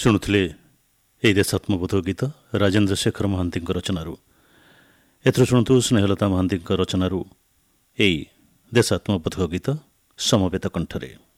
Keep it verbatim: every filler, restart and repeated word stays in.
ଶୁଣୁଥିଲେ ଏହି ଦେଶାତ୍ମବୋଧକ ଗୀତ ରାଜେନ୍ଦ୍ର ଶେଖର ମହାନ୍ତିଙ୍କ ରଚନାରୁ। ଏଥର ଶୁଣନ୍ତୁ ସ୍ନେହଲତା ମହାନ୍ତିଙ୍କ ରଚନାରୁ ଏହି ଦେଶାତ୍ମବୋଧକ ଗୀତ ସମବେତ କଣ୍ଠରେ।